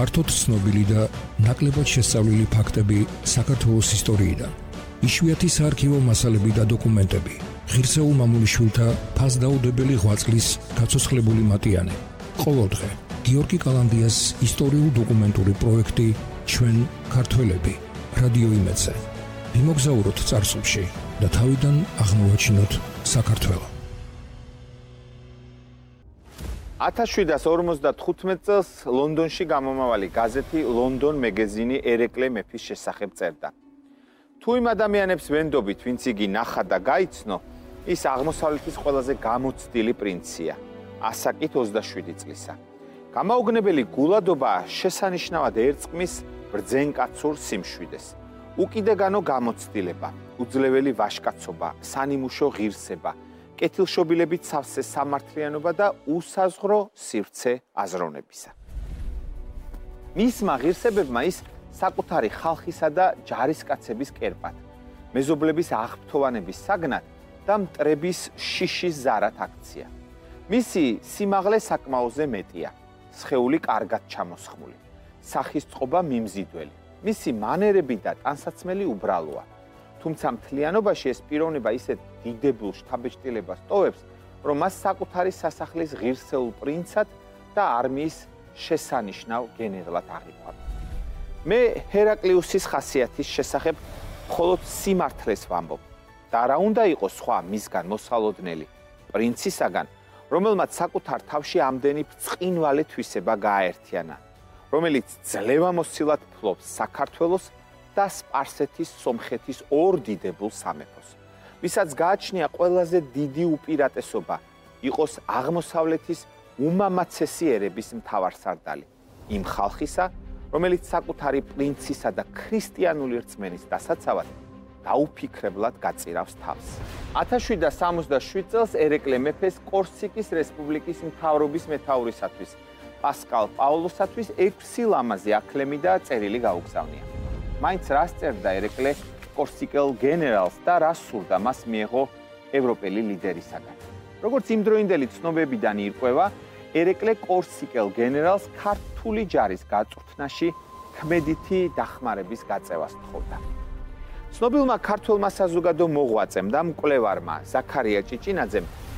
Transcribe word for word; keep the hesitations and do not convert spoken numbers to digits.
ფართოდ ცნობილი და ნაკლებად შესწავლილი ფაქტები საქართველოს ისტორიიდან. იშვიათი საარქივო მასალები და დოკუმენტები. ღირსეულ მამულიშვილთა ფასდაუდებელი ღვაწლის გაცოცხლებული მატიანე. ყოველდღე გიორგი კალანდიას ისტორიულ-დოკუმენტური პროექტი ჩვენ ქართველები რადიო იმედზე. ვიმოგზაუროთ წარსულში და თავიდან აღმოვაჩინოთ საქართველო. ათას შვიდას ორმოცდათხუთმეტ წელს ლონდონში გამომავალი გაზეთი ლონდონ მეგეზინი ერეკლე მეფის შესახებ წერდა. თუ იმ ადამიანებს ვენდობით, ვინც იგი ნახა და გაიცნო, ის აღმოსავლეთის ყველაზე გამოცდილი პრინცია, ასაკით ოცდაშვიდი წლისა. გამაოგნებელი გულადობა შესანიშნავად ერწყმის ბრძენკაცურ სიმშვიდეს. უკიდეგანო გამოცდილება, უძლეველი ვაჟკაცობა, სანიმუშო ღირსება, კეთილშობილებით სავსე სამართლიანობა და უსაზღვრო სივრცე აზროვნებისა. მისმა ღირსებებმა ის საკუთარი ხალხისა და ჯარისკაცების კერპად, მეზობლების აღფრთოვანების საგნად და მტრების შიშის ზარად აქცია. მისი სიმაღლე საკმაოზე მეტია, სხეული კარგად ჩამოსხმული, სახის წყობა მიმზიდველი, მისი მანერები და ტანსაცმელი უბრალოა. თუმცა მთლიანობაში ეს პიროვნება ისეთ დიდებულ შთაბეჭდილებას ტოვებს, რომ მას საკუთარი სასახლის ღირსეულ პრინცად და არმიის შესანიშნავ გენერლად აღიქვამს. მე ჰერაკლიუსის ხასიათის შესახებ მხოლოდ სიმართლეს ვამბობ და რა უნდა იყოს სხვა მისგან მოსალოდნელი პრინცისაგან, რომელმაც საკუთარ თავში ამდენი ბრწყინვალე თვისება გააერთიანა, რომელიც ძლევამოსილად ფლობს საქართველოს და სპარსეთის სომხეთის ორ დიდებულ სამეფოს, ვისაც გააჩნია ყველაზე დიდი უპირატესობა იყოს აღმოსავლეთის უმამაცესი ერების მთავარსარდალი, იმ ხალხისა, რომელიც საკუთარი პრინცისა და ქრისტიანული რწმენის დასაცავად დაუფიქრებლად გაწირავს თავს. ათას შვიდას სამოცდაშვიდ წელს ერეკლე მეფეს კორსიკის რესპუბლიკის მთავრობის მეთაურისათვის, პასკალ პაულოსათვის ექვსი ლამაზი აქლემი და წერილი გაუგზავნია. მაინც რას წერდა ერეკლე კორსიკელ გენერალს და რას სურდა მას მიეღო ევროპელი ლიდერისაგან. როგორც იმდროინდელი ცნობებიდან ირკვევა, ერეკლე კორსიკელ გენერალს ქართული ჯარის გაწვრთნაში ქმედითი დახმარების გაწევას თხოვდა. ცნობილმა ქართველმა საზოგადო მოღვაწემ და მკვლევარმა ზაქარია ჭიჭინაძემ